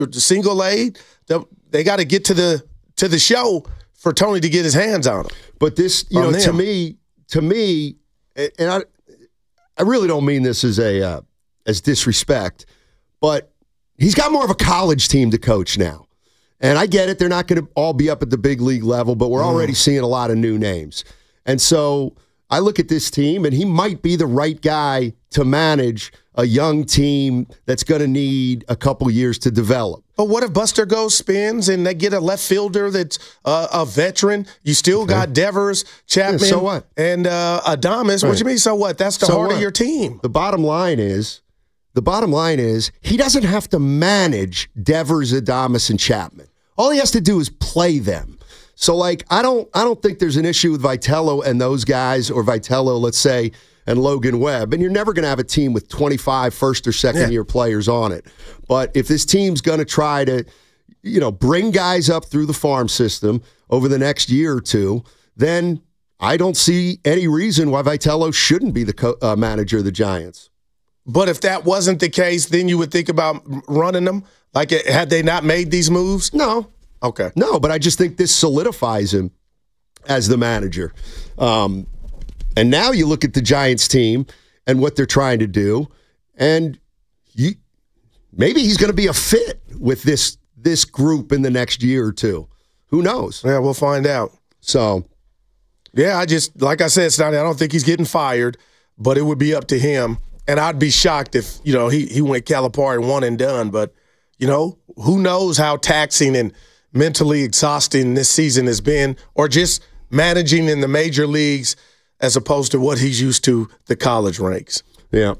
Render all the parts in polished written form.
single A. They got to get to the show for Tony to get his hands on them. But this, to me, and I really don't mean this as disrespect, but he's got more of a college team to coach now. And I get it, they're not going to all be up at the big league level, but we're already seeing a lot of new names. And so I look at this team, and he might be the right guy to manage a young team that's going to need a couple years to develop. But what if Buster goes spins and they get a left fielder that's a veteran? You still got Devers, Chapman, so what? And Adames. Right. What do you mean, so what? That's the heart of your team. The bottom line is he doesn't have to manage Devers, Adames, and Chapman. All he has to do is play them. So, like, I don't think there's an issue with Vitello and those guys, or Vitello, let's say, and Logan Webb. And you're never going to have a team with 25 first or second year players on it. But if this team's going to try to, bring guys up through the farm system over the next year or two, then I don't see any reason why Vitello shouldn't be the manager of the Giants. But if that wasn't the case, then you would think about running them? Like, had they not made these moves? No. Okay. No, but I just think this solidifies him as the manager. And now you look at the Giants team and what they're trying to do, and maybe he's going to be a fit with this group in the next year or two. Who knows? Yeah, we'll find out. So, yeah, like I said, Stoney, I don't think he's getting fired, but it would be up to him. And I'd be shocked if, he went Calipari and one and done. But, who knows how taxing and mentally exhausting this season has been, or just managing in the major leagues as opposed to what he's used to, the college ranks. Yeah.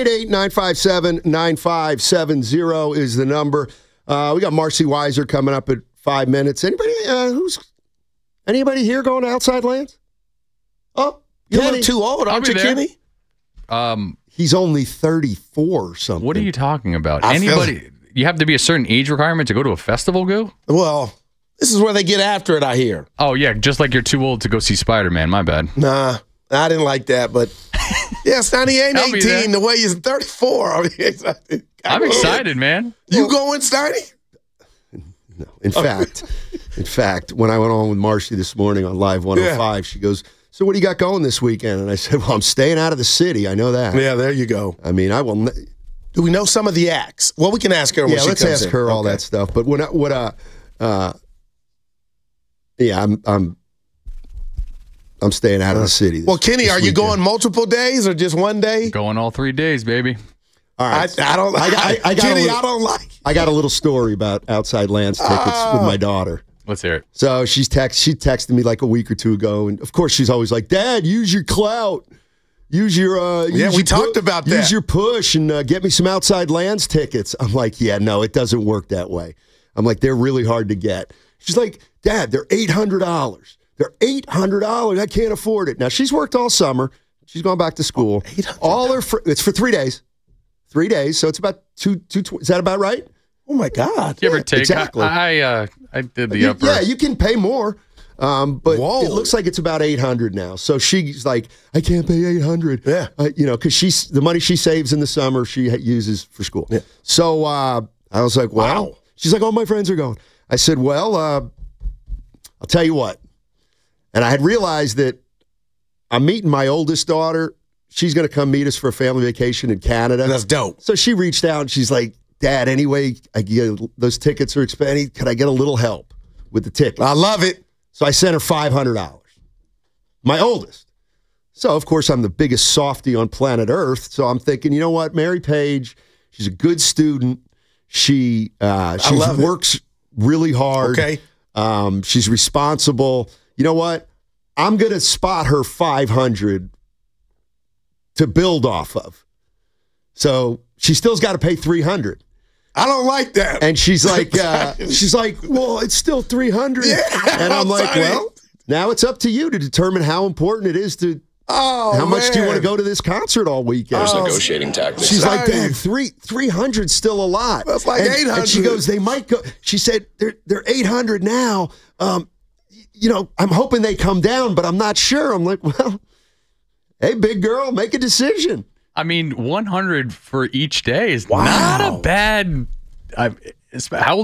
888-957-9570 is the number. We got Marcy Weiser coming up at 5 minutes. Anybody here going to Outside Lands? Oh, you look too old, aren't you, Kenny? He's only 34 or something. What are you talking about? Anybody? You have to be a certain age requirement to go to a festival, Goo? Well, this is where they get after it, I hear. Oh, yeah, just like you're too old to go see Spider-Man. My bad. Nah, I didn't like that, but yeah, Stoney ain't 18 the way he's 34. I'm excited, man. You going, Stoney? No. In fact, when I went on with Marcy this morning on Live 105, she goes, so what do you got going this weekend? And I said, well, I'm staying out of the city. I know that. Yeah, there you go. I mean, I will. Do we know some of the acts? Well, we can ask her when she comes in. Yeah, let's ask her all that stuff. But I'm staying out of the city. Well, Kenny, are you going multiple days or just one day? Going all 3 days, baby. All right. I don't like Kenny, I don't like. I got a little story about Outside Lands tickets with my daughter. Let's hear it. So she texted me like a week or two ago, and of course she's always like, Dad, use your clout. Use your we talked about that. Use your push and get me some Outside Lands tickets. I'm like, yeah, no, it doesn't work that way. I'm like, they're really hard to get. She's like, Dad, they're $800. They're $800. I can't afford it. Now she's worked all summer. She's going back to school. All her it's for 3 days. 3 days, so it's about two. Is that about right? Oh my God! Give or take. Exactly. I did the upper. Yeah, you can pay more. But it looks like it's about $800 now. So she's like, I can't pay $800. Yeah. Because the money she saves in the summer, she uses for school. Yeah. So I was like, well. Wow. She's like, all my friends are going. I said, well, I'll tell you what. And I had realized that I'm meeting my oldest daughter. She's going to come meet us for a family vacation in Canada. That's dope. So she reached out and she's like, Dad, anyway, those tickets are expensive. Could I get a little help with the tickets? I love it. So I sent her $500, my oldest. So, of course, I'm the biggest softy on planet Earth. So I'm thinking, you know what, Mary Page, she's a good student. She works really hard. Okay. She's responsible. You know what? I'm going to spot her 500 to build off of. So she still's got to pay 300. I don't like that. And she's like, well, it's still 300. Yeah, and I'm like, well, now it's up to you to determine how important it is to. How much do you want to go to this concert all weekend? There's negotiating tactics. She's like, Dad, 300's still a lot. That's like 800. And she goes, they might go. She said they're 800 now. I'm hoping they come down, but I'm not sure. I'm like, well, hey, big girl, make a decision. I mean, 100 for each day is not a bad. How old